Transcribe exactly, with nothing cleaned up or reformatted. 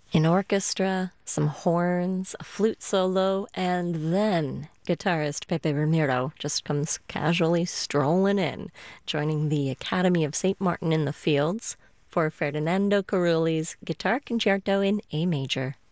An orchestra, some horns, a flute solo, and then guitarist Pepe Ramiro just comes casually strolling in, joining the Academy of Saint Martin in the Fields for Ferdinando Carulli's Guitar Concerto in A major.